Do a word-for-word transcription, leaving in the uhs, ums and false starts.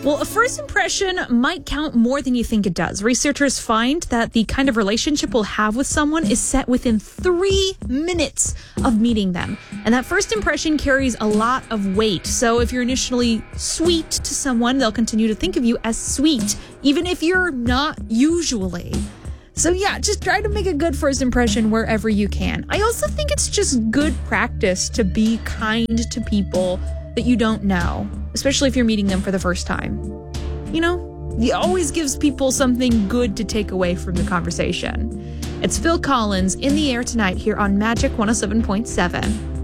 Well, a first impression might count more than you think it does. Researchers find that the kind of relationship we'll have with someone is set within three minutes of meeting them. And that first impression carries a lot of weight. So if you're initially sweet to someone, they'll continue to think of you as sweet, even if you're not usually. So yeah, just try to make a good first impression wherever you can. I also think it's just good practice to be kind to people that you don't know, especially if you're meeting them for the first time. You know, it always gives people something good to take away from the conversation. It's Phil Collins in the air tonight here on Magic one oh seven point seven.